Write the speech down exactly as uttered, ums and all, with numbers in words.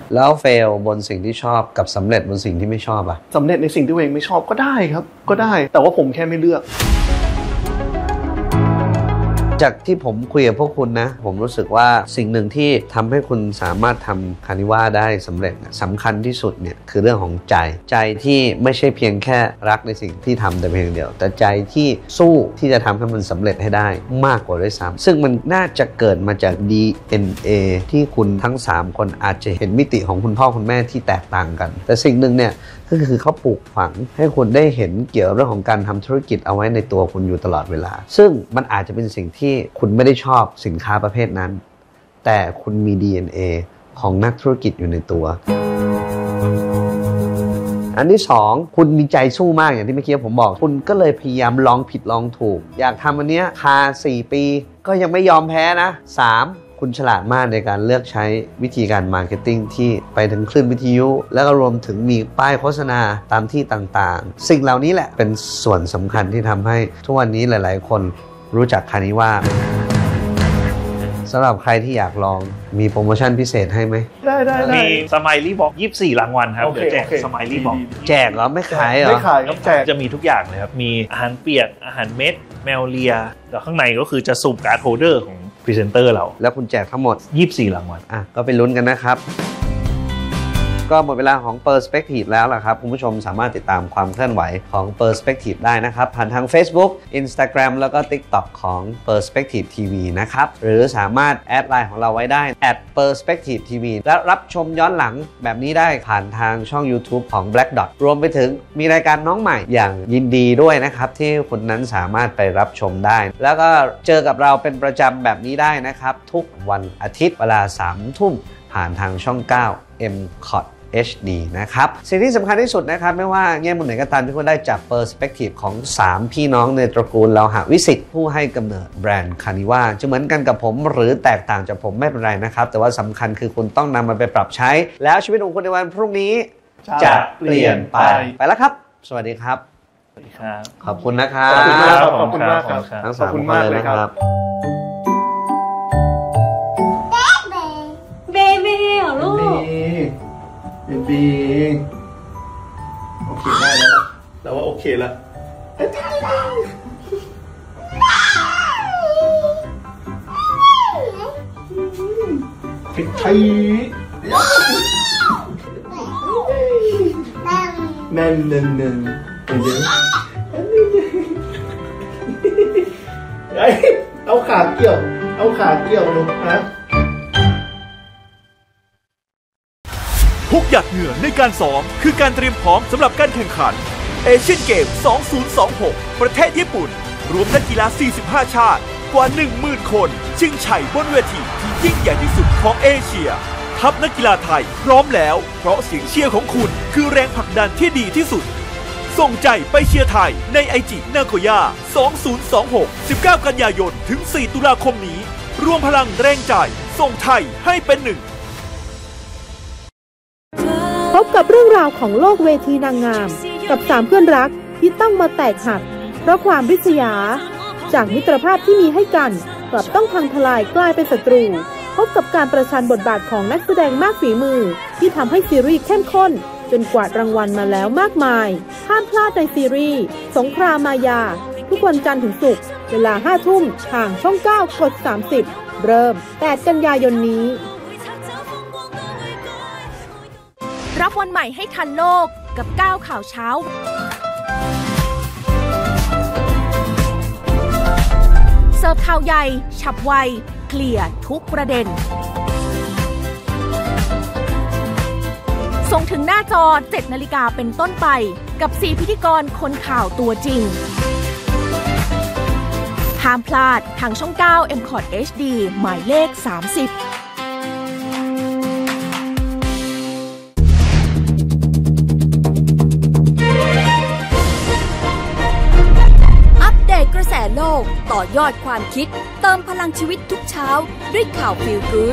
แล้วเฟลบนสิ่งที่ชอบกับสำเร็จบนสิ่งที่ไม่ชอบอะสำเร็จในสิ่งที่ตัวเองไม่ชอบก็ได้ครับก็ได้แต่ว่าผมแค่ไม่เลือกจากที่ผมคุยกับพวกคุณนะผมรู้สึกว่าสิ่งหนึ่งที่ทำให้คุณสามารถทำคานิว่าได้สำเร็จสำคัญที่สุดเนี่ยคือเรื่องของใจใจที่ไม่ใช่เพียงแค่รักในสิ่งที่ทำแต่เพียงเดียวแต่ใจที่สู้ที่จะทำให้มันสำเร็จให้ได้มากกว่าด้วยซ้ำซึ่งมันน่าจะเกิดมาจาก ดี เอ็น เอ ที่คุณทั้งสามคนอาจจะเห็นมิติของคุณพ่อคุณแม่ที่แตกต่างกันแต่สิ่งหนึ่งเนี่ยก็คือเขาปลูกฝังให้คุณได้เห็นเกี่ยวกับเรื่องของการทำธุรกิจเอาไว้ในตัวคุณอยู่ตลอดเวลาซึ่งมันอาจจะเป็นสิ่งที่คุณไม่ได้ชอบสินค้าประเภทนั้นแต่คุณมี ดี เอ็น เอ ของนักธุรกิจอยู่ในตัวอันที่สองคุณมีใจสู้มากอย่างที่เมื่อกี้ผมบอกคุณก็เลยพยายามลองผิดลองถูกอยากทำอันเนี้ยคาสี่ปีก็ยังไม่ยอมแพ้นะสามคุณฉลาดมากในการเลือกใช้วิธีการมาร์เก็ตติ้งที่ไปถึงคลื่นวิทยุแล้วก็รวมถึงมีป้ายโฆษณาตามที่ต่างๆสิ่งเหล่านี้แหละเป็นส่วนสำคัญที่ทำให้ทุกวันนี้หลายๆคนรู้จักคานิว่าสำหรับใครที่อยากลองมีโปรโมชั่นพิเศษให้ไหมได้ได้มีสไมลี่บ็อกยี่สิบสี่รางวัลครับเดี๋ยวแจกสไมลี่บ็อกแจกเหรอไม่ขายเหรอไม่ขายครับแจกจะมีทุกอย่างเลยครับมีอาหารเปียกอาหารเม็ดแมวเลียแล้วข้างในก็คือจะสุ่มการ์ดโฮลเดอร์ของพรีเซนเตอร์เราแล้วคุณแจกทั้งหมดยี่สิบสี่รางวัลอ่ะก็ไปลุ้นกันนะครับก็หมดเวลาของ Perspective แล้วล่ะครับคุณผู้ชมสามารถติดตามความเคลื่อนไหวของ Perspective ได้นะครับผ่านทาง Facebook Instagram แล้วก็ TikTok ของ Perspective ที วี นะครับหรือสามารถแอดไลน์ของเราไว้ได้ แอท เพอร์สเปคทีฟ ที วี และรับชมย้อนหลังแบบนี้ได้ผ่านทางช่อง YouTube ของ Black Dot รวมไปถึงมีรายการน้องใหม่อย่างยินดีด้วยนะครับที่คุณนั้นสามารถไปรับชมได้แล้วก็เจอกับเราเป็นประจำแบบนี้ได้นะครับทุกวันอาทิตย์เวลา สามทุ่มผ่านทางช่อง เก้า เอ็ม คอท เอช ดี นะครับสิ่งที่สำคัญที่สุดนะครับไม่ว่าแง่มุมไหนก็ตามที่คุณได้จาก Perspective ของสามพี่น้องในตระกูลเราหะวิสิทธิ์ผู้ให้กำเนิดแบรนด์คานิว่าจะเหมือนกันกับผมหรือแตกต่างจากผมไม่เป็นไรนะครับแต่ว่าสำคัญคือคุณต้องนำมันไปปรับใช้แล้วชีวิตของคุณในวันพรุ่งนี้จะเปลี่ยนไปไปแล้วครับสวัสดีครับสวัสดีครับขอบคุณนะครับขอบคุณมากครับขอบคุณมากครับทั้งสามคนเลยนะครับเบเบ้เหรอลูกเบบีโอเคได้แล้วแต่ว่าโอเคแล้วพริกไทยแน่นเน่นเน่นเดี๋ยวเอาขาเกี่ยวเอาขาเกี่ยวลงนะทุกหยาดเหงื่อในการซ้อมคือการเตรียมพร้อมสำหรับการแข่งขันเอเชียนเกม สองพันยี่สิบหก ประเทศญี่ปุ่นรวมนักกีฬา สี่สิบห้า ชาติกว่า หนึ่งหมื่น คนชิงชัยบนเวทีที่ยิ่งใหญ่ที่สุดของเอเชียทัพนักกีฬาไทยพร้อมแล้วเพราะเสียงเชียร์ของคุณคือแรงผลักดันที่ดีที่สุดส่งใจไปเชียร์ไทยในไอจินาโกย่า สองพันยี่สิบหก สิบเก้า กันยายนถึง สี่ ตุลาคมนี้รวมพลังแรงใจส่งไทยให้เป็นหนึ่งพบกับเรื่องราวของโลกเวทีนางงามกับสามเพื่อนรักที่ต้องมาแตกหักเพราะความริษยาจากมิตรภาพที่มีให้กันกลับต้องพังทลายกลายเป็นศัตรูพบกับการประชันบทบาทของนักแสดงมากฝีมือที่ทำให้ซีรีส์เข้มข้นจนกวาดรางวัลมาแล้วมากมายห้ามพลาดในซีรีส์สงครามมายาทุกวันจันทร์ถึงศุกร์เวลาห้าทุ่มทางช่องเก้ากดสามสิบเริ่มแปดกันยายนนี้รับวันใหม่ให้ทันโลกกับก้าวข่าวเช้าเสิร์ฟข่าวใหญ่ฉับไวเคลียร์ทุกประเด็นส่งถึงหน้าจอ เจ็ด นาฬิกาเป็นต้นไปกับสี่พิธีกรคนข่าวตัวจริงห้ามพลาดทางช่องเก้า เอ็ม คอท เอช ดี หมายเลขสามสิบกระแสโลกต่อยอดความคิดเติมพลังชีวิตทุกเช้าด้วยข่าวฟีลกู๊ด